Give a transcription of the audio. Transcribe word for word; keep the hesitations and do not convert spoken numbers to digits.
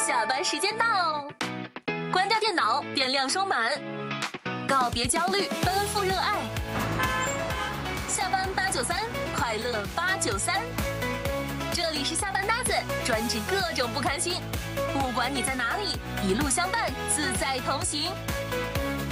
下班时间到，关掉电脑，电量充满，告别焦虑，奔赴热爱。下班八九三，快乐八九三。这里是下班搭子，专治各种不开心。不管你在哪里，一路相伴，自在同行。